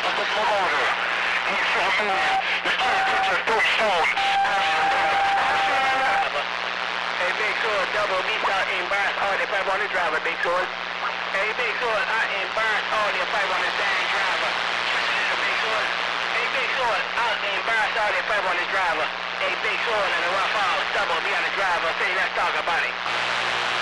Let's move over. He's so mean. He's trying to put your dope phone. Hey, Big Sword, double me out in burns all the pipe on the driver, Big Sword. Hey, Big Sword, out in burns all the pipe on the dang driver. Big Sword. Hey, Big Sword, out in burns all the pipe on the driver. Hey, Big Sword and the rough house, double me on the driver. Say, let's talk about it.